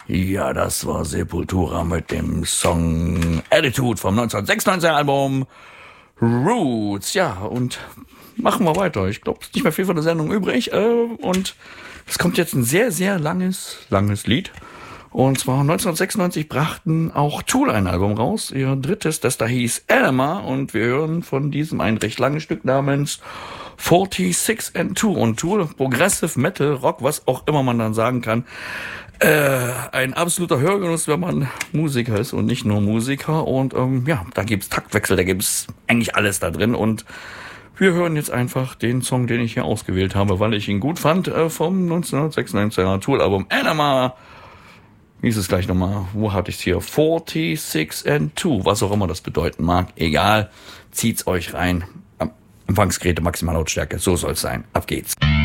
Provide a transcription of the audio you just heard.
Ja, das war Sepultura mit dem Song Attitude vom 1996 Album Roots. Ja, und machen wir weiter. Ich glaube, es ist nicht mehr viel von der Sendung übrig. Und es kommt jetzt ein sehr, sehr langes Lied. Und zwar 1996 brachten auch Tool ein Album raus, ihr drittes, das da hieß Alma. Und wir hören von diesem ein recht langes Stück namens 46 and 2. Und Tool, Progressive Metal, Rock, was auch immer man dann sagen kann. Ein absoluter Hörgenuss, wenn man Musiker ist und nicht nur Musiker. Und ja, da gibt's Taktwechsel, da gibt's eigentlich alles da drin. Und wir hören jetzt einfach den Song, den ich hier ausgewählt habe, weil ich ihn gut fand, vom 1996er Tool-Album Anima. Wie ist es gleich nochmal? Wo hatte ich's hier? 46 and 2, was auch immer das bedeuten mag. Egal, zieht's euch rein. Empfangsgeräte, Maximallautstärke, so soll's sein. Ab geht's.